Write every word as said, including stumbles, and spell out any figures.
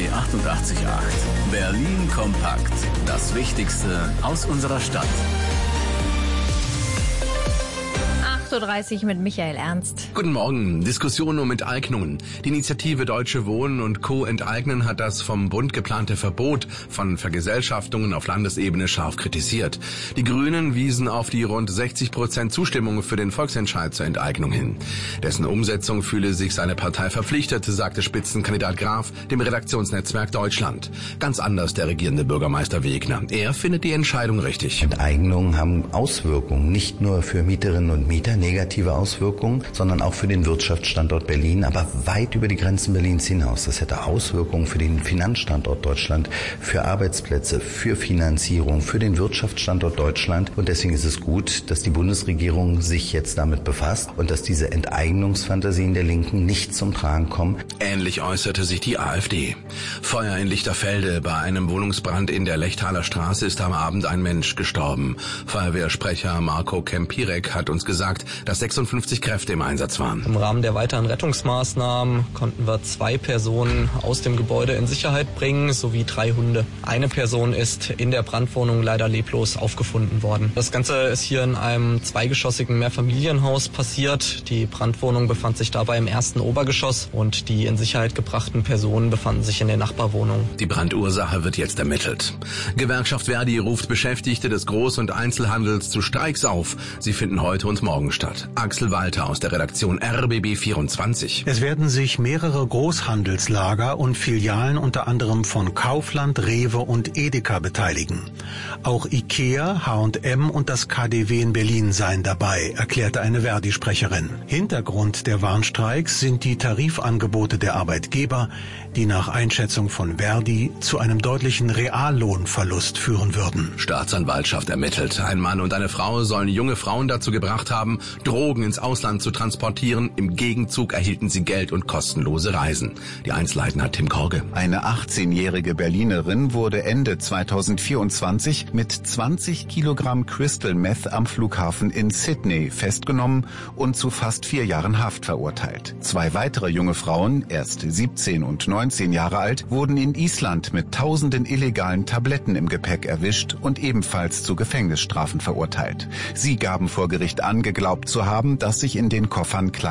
achtundachtzig Komma acht. Berlin kompakt. Das Wichtigste aus unserer Stadt. acht Uhr dreißig mit Michael Ernst. Guten Morgen. Diskussion um Enteignungen. Die Initiative Deutsche Wohnen und Co. enteignen hat das vom Bund geplante Verbot von Vergesellschaftungen auf Landesebene scharf kritisiert. Die Grünen wiesen auf die rund sechzig Prozent Zustimmung für den Volksentscheid zur Enteignung hin. Dessen Umsetzung fühle sich seine Partei verpflichtet, sagte Spitzenkandidat Graf dem Redaktionsnetzwerk Deutschland. Ganz anders der regierende Bürgermeister Wegner. Er findet die Entscheidung richtig. Enteignungen haben Auswirkungen, nicht nur für Mieterinnen und Mieter, negative Auswirkungen, sondern auch für den Wirtschaftsstandort Berlin, aber weit über die Grenzen Berlins hinaus. Das hätte Auswirkungen für den Finanzstandort Deutschland, für Arbeitsplätze, für Finanzierung, für den Wirtschaftsstandort Deutschland. Und deswegen ist es gut, dass die Bundesregierung sich jetzt damit befasst und dass diese Enteignungsfantasien der Linken nicht zum Tragen kommen. Ähnlich äußerte sich die AfD. Feuer in Lichterfelde. Bei einem Wohnungsbrand in der Lechtaler Straße ist am Abend ein Mensch gestorben. Feuerwehrsprecher Marco Kempirek hat uns gesagt, dass sechsundfünfzig Kräfte im Einsatz waren. Im Rahmen der weiteren Rettungsmaßnahmen konnten wir zwei Personen aus dem Gebäude in Sicherheit bringen, sowie drei Hunde. Eine Person ist in der Brandwohnung leider leblos aufgefunden worden. Das Ganze ist hier in einem zweigeschossigen Mehrfamilienhaus passiert. Die Brandwohnung befand sich dabei im ersten Obergeschoss und die in Sicherheit gebrachten Personen befanden sich in der Nachbarwohnung. Die Brandursache wird jetzt ermittelt. Gewerkschaft Verdi ruft Beschäftigte des Groß- und Einzelhandels zu Streiks auf. Sie finden heute und morgen statt. Axel Walter aus der Redaktion R B B vierundzwanzig. Es werden sich mehrere Großhandelslager und Filialen unter anderem von Kaufland, Rewe und Edeka beteiligen. Auch Ikea, H und M und das K D W in Berlin seien dabei, erklärte eine Verdi-Sprecherin. Hintergrund der Warnstreiks sind die Tarifangebote der Arbeitgeber, die nach Einschätzung von Verdi zu einem deutlichen Reallohnverlust führen würden. Staatsanwaltschaft ermittelt. Ein Mann und eine Frau sollen junge Frauen dazu gebracht haben, Drogen ins Ausland zu transportieren. Im Gegenzug erhielten sie Geld und kostenlose Reisen. Die Einzelheiten hat Tim Korge. Eine achtzehnjährige Berlinerin wurde Ende zweitausendvierundzwanzig mit zwanzig Kilogramm Crystal Meth am Flughafen in Sydney festgenommen und zu fast vier Jahren Haft verurteilt. Zwei weitere junge Frauen, erst siebzehn und neunzehn Jahre alt, wurden in Island mit tausenden illegalen Tabletten im Gepäck erwischt und ebenfalls zu Gefängnisstrafen verurteilt. Sie gaben vor Gericht an, geglaubt zu haben, dass sich in den Koffern